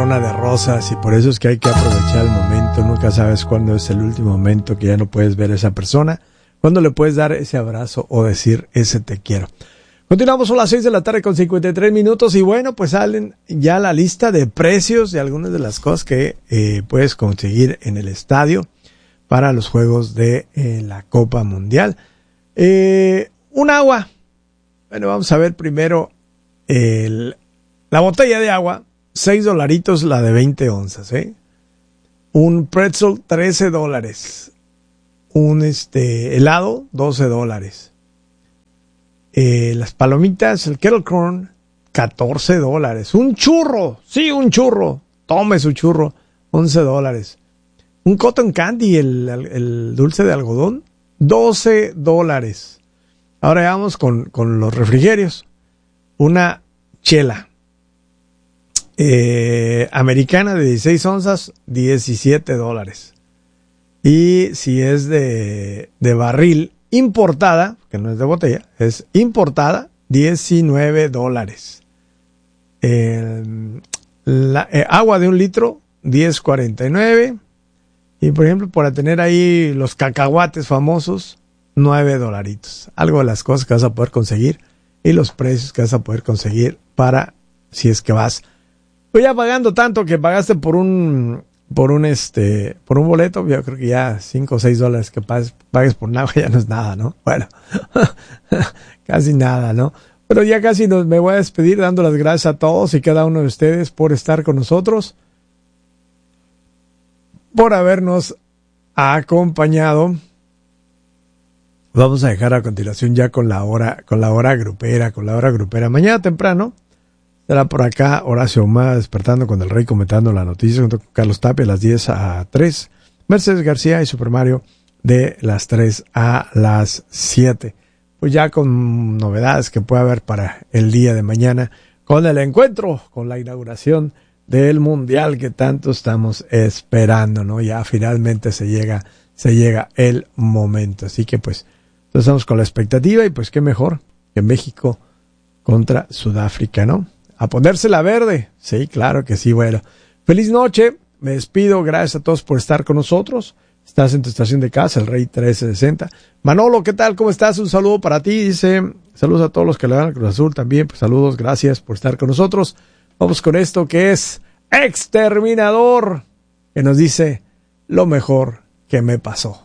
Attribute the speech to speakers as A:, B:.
A: corona de rosas y por eso es que hay que aprovechar el momento. Nunca sabes cuándo es el último momento que ya no puedes ver a esa persona, cuándo le puedes dar ese abrazo o decir ese te quiero. Continuamos, son las 6 de la tarde con 53 minutos y bueno, pues salen ya la lista de precios de algunas de las cosas que puedes conseguir en el estadio para los juegos de la Copa Mundial. Un agua. Bueno, vamos a ver primero la botella de agua, $6 la de 20 onzas, Un pretzel, $13. Un helado, $12. Las palomitas, el kettle corn, $14. Un churro, sí, un churro. Tome su churro, $11. Un cotton candy, el dulce de algodón, $12. Ahora vamos con los refrigerios. Una chela americana de 16 onzas, $17. Y si es de barril importada, que no es de botella, es importada, $19. Agua de 1 litro, $10.49. Y por ejemplo, para tener ahí los cacahuates famosos, $9. Algo de las cosas que vas a poder conseguir y los precios que vas a poder conseguir para si es que vas. Pues ya pagando tanto que pagaste por un boleto, yo creo que ya $5 o $6 que pagues por nada ya no es nada, ¿no? Bueno, casi nada, ¿no? Pero ya casi me voy a despedir dando las gracias a todos y cada uno de ustedes por estar con nosotros, por habernos acompañado. Vamos a dejar a continuación ya con la hora grupera. Mañana temprano estará por acá Horacio Humada despertando con el Rey comentando la noticia junto con Carlos Tapia a las 10 a 3. Mercedes García y Super Mario de las 3 a las 7. Pues ya con novedades que puede haber para el día de mañana con el encuentro, con la inauguración del Mundial que tanto estamos esperando, ¿no? Ya finalmente se llega el momento. Así que pues estamos con la expectativa y pues qué mejor que México contra Sudáfrica, ¿no? A ponérsela verde. Sí, claro que sí. Bueno, feliz noche. Me despido. Gracias a todos por estar con nosotros. Estás en tu estación de casa, el Rey 1360. Manolo, ¿qué tal? ¿Cómo estás? Un saludo para ti. Dice, saludos a todos los que le dan al Cruz Azul también. Pues saludos, gracias por estar con nosotros. Vamos con esto que es Exterminador, que nos dice lo mejor que me pasó.